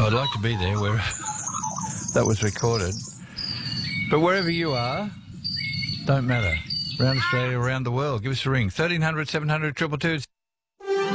I'd like to be there where that was recorded. But wherever you are, don't matter. Around Australia, around the world, give us a ring. 1300 700 222.